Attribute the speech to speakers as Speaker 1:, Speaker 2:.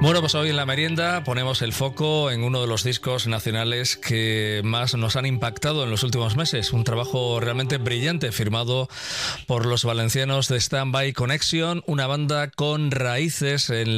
Speaker 1: Bueno, pues hoy en la merienda ponemos el foco en uno de los discos nacionales que más nos han impactado en los últimos meses. Un trabajo realmente brillante firmado por los valencianos de Stand By Connection, una banda con raíces en